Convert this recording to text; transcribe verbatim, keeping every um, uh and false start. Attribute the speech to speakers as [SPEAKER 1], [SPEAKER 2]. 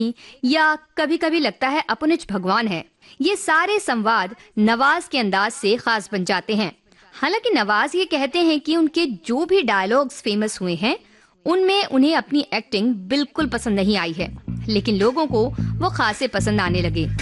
[SPEAKER 1] या कभी कभी लगता है अपनुज भगवान है। ये सारे संवाद नवाज के अंदाज से खास बन जाते हैं। हालांकि नवाज ये कहते हैं कि उनके जो भी डायलॉग्स फेमस हुए हैं उनमें उन्हें अपनी एक्टिंग बिल्कुल पसंद नहीं आई है, लेकिन लोगों को वो खासे पसंद आने लगे।